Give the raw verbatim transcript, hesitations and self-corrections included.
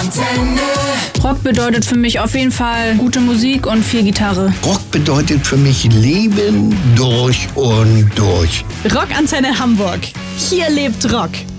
Rockantenne. Rock bedeutet für mich auf jeden Fall gute Musik und viel Gitarre. Rock bedeutet für mich Leben durch und durch. Rockantenne Hamburg. Hier lebt Rock.